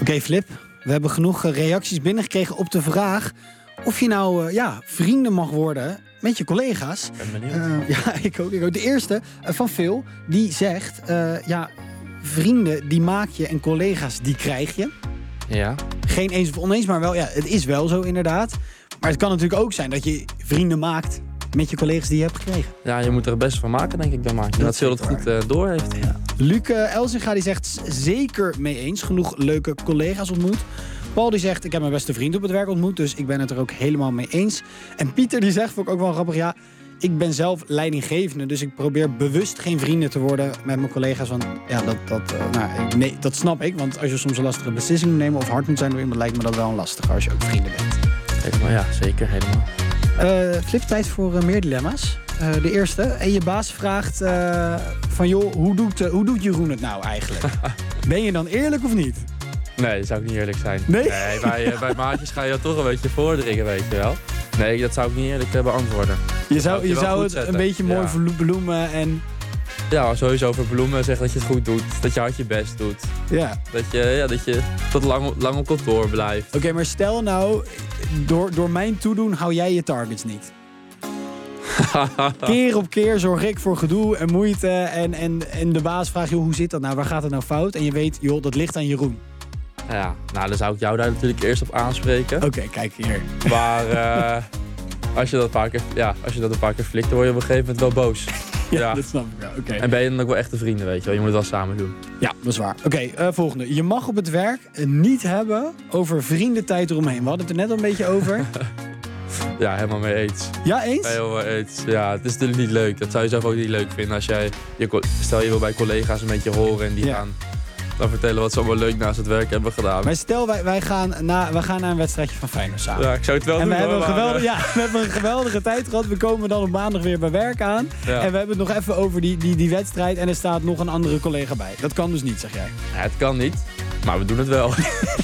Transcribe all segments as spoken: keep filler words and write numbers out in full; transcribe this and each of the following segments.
okay, Flip, we hebben genoeg reacties binnengekregen op de vraag of je nou uh, ja, vrienden mag worden met je collega's. Ik ben benieuwd. Uh, ja, ik ook, ik ook. De eerste uh, van Phil, die zegt, uh, ja, vrienden die maak je en collega's die krijg je. Ja. Geen eens of oneens, maar wel, ja, het is wel zo inderdaad. Maar het kan natuurlijk ook zijn dat je vrienden maakt met je collega's die je hebt gekregen. Ja, je moet er het beste van maken, denk ik dan maar. Dat, dat Phil het goed uh, door heeft. Ja. Luc uh, Elzinga die zegt zeker mee eens. Genoeg leuke collega's ontmoet. Paul die zegt, ik heb mijn beste vriend op het werk ontmoet, dus ik ben het er ook helemaal mee eens. En Pieter die zegt, vond ik ook wel grappig, ja, ik ben zelf leidinggevende, dus ik probeer bewust geen vrienden te worden met mijn collega's. Want ja, dat, dat, uh, nou, nee, dat snap ik, want als je soms een lastige beslissing moet nemen of hard moet zijn door iemand, lijkt me dat wel een lastiger als je ook vrienden bent. Helemaal, ja, zeker, helemaal. Uh, Flip, tijd voor uh, meer dilemma's. Uh, de eerste, en je baas vraagt uh, van joh, hoe doet, uh, hoe doet Jeroen het nou eigenlijk? Ben je dan eerlijk of niet? Nee, dat zou ik niet eerlijk zijn. Nee? Nee, bij, uh, bij maatjes ga je dat toch een beetje voordringen, weet je wel. Nee, dat zou ik niet eerlijk uh, beantwoorden. Je zou, je je zou het zetten. een beetje mooi Ja. verbloemen en... Ja, sowieso voor bloemen zeggen dat je het goed doet. Dat je hard je best doet. Ja. Dat je, ja, dat je tot lang, lang op kantoor blijft. Oké, okay, maar stel nou, door, door mijn toedoen hou jij je targets niet. Keer op keer zorg ik voor gedoe en moeite. En, en, en de baas vraagt, joh, hoe zit dat nou? Waar gaat het nou fout? En je weet, joh, dat ligt aan Jeroen. Ja, nou dan zou ik jou daar natuurlijk eerst op aanspreken. Oké, okay, kijk hier. Maar uh, als, je dat een paar keer, ja, als je dat een paar keer flikt, dan word je op een gegeven moment wel boos. Ja, ja, dat snap ik wel. Okay. En ben je dan ook wel echte vrienden, weet je wel. Je moet het wel samen doen. Ja, dat is waar. Oké, okay, uh, volgende. Je mag op het werk niet hebben over vriendentijd eromheen. We hadden het er net al een beetje over. Ja, helemaal mee eens. Ja, eens? Helemaal eens. Ja, het is natuurlijk niet leuk. Dat zou je zelf ook niet leuk vinden als jij... Je, stel je wil bij collega's een beetje horen en die ja. gaan... dan vertellen wat ze allemaal leuk naast het werk hebben gedaan. Maar stel, wij, wij, gaan, na, wij gaan naar een wedstrijdje van Feyenoord samen. Ja, ik zou het wel en doen. En we, hoor, hebben maar, ja, we hebben een geweldige tijd gehad. We komen dan op maandag weer bij werk aan. Ja. En we hebben het nog even over die, die, die wedstrijd. En er staat nog een andere collega bij. Dat kan dus niet, zeg jij. Ja, het kan niet. Maar we doen het wel.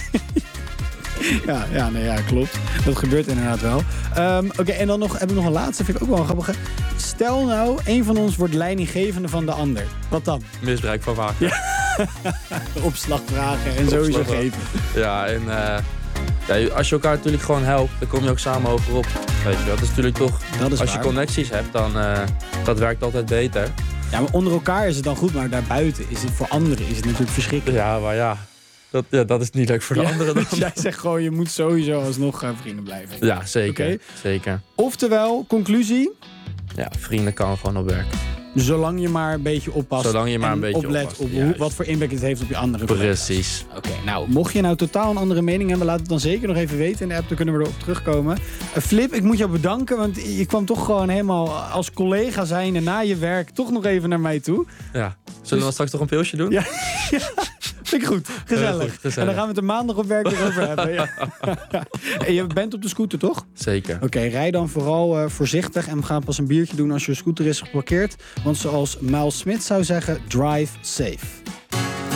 Ja, ja, nee, ja, klopt. Dat gebeurt inderdaad wel. Um, Oké, okay, en dan nog, heb ik nog een laatste, vind ik ook wel een grappige. Stel nou, een van ons wordt leidinggevende van de ander. Wat dan? Misbruik van maken. Ja. Opslag vragen en sowieso geven. Ja, en uh, ja, als je elkaar natuurlijk gewoon helpt, dan kom je ook samen hoger op. Weet je, dat is natuurlijk toch, dat is als waar. je connecties hebt, dan uh, dat werkt altijd beter. Ja, maar onder elkaar is het dan goed, maar daarbuiten is het voor anderen is het natuurlijk verschrikkelijk. Ja, maar ja. Dat, ja, dat is niet leuk voor de ja, anderen. Dan. Jij zegt gewoon, je moet sowieso alsnog uh, vrienden blijven. Ja, zeker. Okay. zeker. Oftewel, conclusie? Ja, vrienden kan gewoon op werk. Zolang je maar een beetje oppast. Zolang je maar een beetje oplet oppast, op hoe, wat voor impact het heeft op je andere collega's. Precies. Oké, okay, nou, mocht je nou totaal een andere mening hebben, laat het dan zeker nog even weten in de app. Dan kunnen we erop terugkomen. Uh, Flip, ik moet jou bedanken, want je kwam toch gewoon helemaal als collega zijnde na je werk toch nog even naar mij toe. Ja. Zullen we dan straks toch een pilsje doen? Ja. ja. Vind ik goed. Gezellig. Goed, gezellig. En dan gaan we het er maandag op werk erover hebben. Ja. En je bent op de scooter, toch? Zeker. Oké, okay, rij dan vooral uh, voorzichtig en we gaan pas een biertje doen als je scooter is geparkeerd. Want zoals Miles Smith zou zeggen, drive safe.